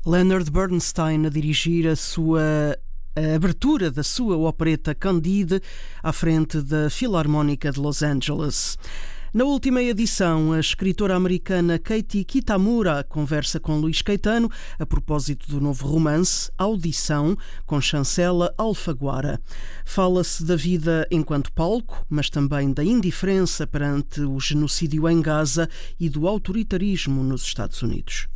Leonard Bernstein a dirigir a abertura da sua opereta Candide à frente da Filarmónica de Los Angeles. Na última edição, a escritora americana Katie Kitamura conversa com Luís Caetano a propósito do novo romance Audição, com chancela Alfaguara. Fala-se da vida enquanto palco, mas também da indiferença perante o genocídio em Gaza e do autoritarismo nos Estados Unidos.